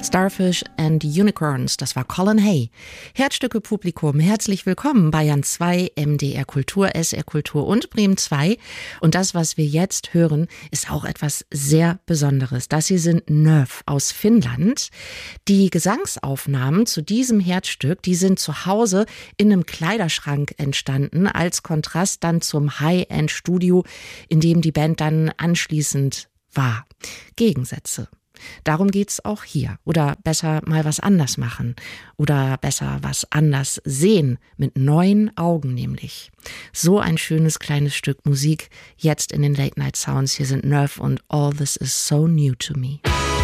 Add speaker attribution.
Speaker 1: Starfish and Unicorns, das war Colin Hay. Herzstücke Publikum, herzlich willkommen, Bayern 2, MDR Kultur, SR Kultur und Bremen 2. Und das, was wir jetzt hören, ist auch etwas sehr Besonderes. Das hier sind Nerve aus Finnland. Die Gesangsaufnahmen zu diesem Herzstück, die sind zu Hause in einem Kleiderschrank entstanden, als Kontrast dann zum High-End-Studio, in dem die Band dann anschließend war. Gegensätze. Darum geht's auch hier. Oder besser mal was anders machen. Oder besser was anders sehen. Mit neuen Augen nämlich. So ein schönes kleines Stück Musik. Jetzt in den Late Night Sounds. Hier sind Nerve und All This Is So New to Me.